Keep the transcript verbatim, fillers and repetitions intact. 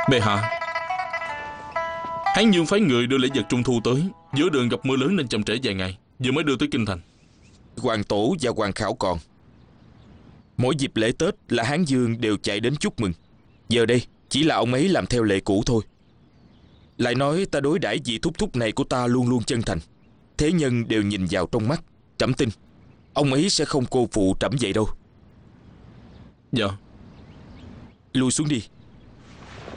Bệ hạ, Hán Dương phái người đưa lễ vật trung thu tới. Giữa đường gặp mưa lớn nên chậm trễ vài ngày, vừa mới đưa tới kinh thành. Hoàng tổ và hoàng khảo còn. Mỗi dịp lễ Tết là Hán Dương đều chạy đến chúc mừng. Giờ đây chỉ là ông ấy làm theo lệ cũ thôi. Lại nói ta đối đãi vị thúc thúc này của ta luôn luôn chân thành. Thế nhân đều nhìn vào trong mắt. Trẫm tin ông ấy sẽ không cô phụ trẫm vậy đâu. Dạ. Lui xuống đi.